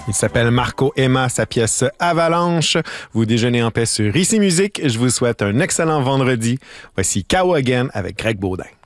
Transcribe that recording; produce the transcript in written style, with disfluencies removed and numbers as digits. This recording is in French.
Il s'appelle Marco Emma, sa pièce Avalanche. Vous déjeunez en paix sur Ici Musique. Je vous souhaite un excellent vendredi. Voici Cow Again avec Greg Baudin.